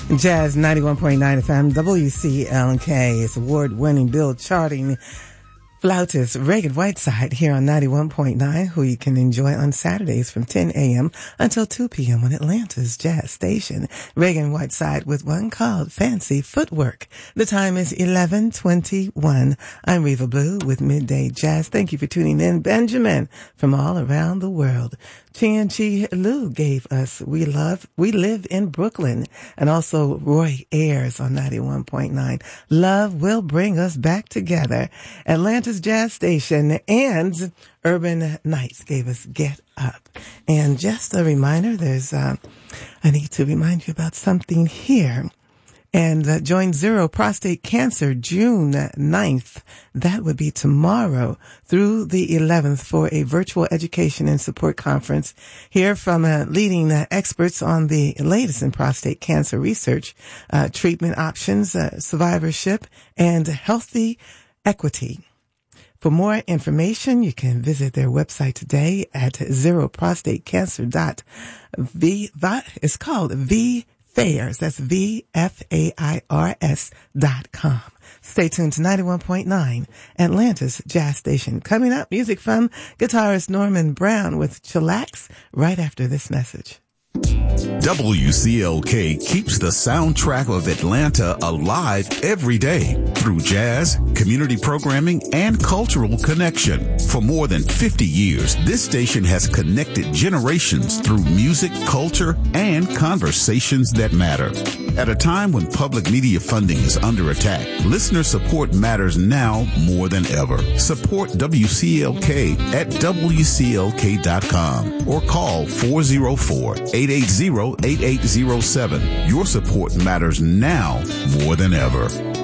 Jazz 91.9 FM, WCLK. It's award-winning, bill-charting flautist Reagan Whiteside here on 91.9, who you can enjoy on Saturdays from 10 a.m. until 2 p.m. on Atlanta's Jazz Station. Reagan Whiteside with one called Fancy Footwork. The time is 11:21. I'm Reva Blue with Midday Jazz. Thank you for tuning in. Benjamin from all around the world. Chi Lu gave us We Live in Brooklyn, and also Roy Ayers on 91.9. Love Will Bring Us Back Together. Atlanta's Jazz Station and Urban Nights gave us Get Up. And just a reminder, I need to remind you about something here. And join Zero Prostate Cancer June 9th. That would be tomorrow through the 11th for a virtual education and support conference. Hear from leading experts on the latest in prostate cancer research, treatment options, survivorship, and healthy equity. For more information, you can visit their website today at zeroprostatecancer.v. It's called VFAIRS. That's VFAIRS.com. Stay tuned to 91.9, Atlanta's Jazz Station. Coming up, music from guitarist Norman Brown with Chillax right after this message. WCLK keeps the soundtrack of Atlanta alive every day through jazz, community programming, and cultural connection. For more than 50 years, this station has connected generations through music, culture, and conversations that matter. At a time when public media funding is under attack, listener support matters now more than ever. Support WCLK at WCLK.com or call 404-880-8807. Your support matters now more than ever.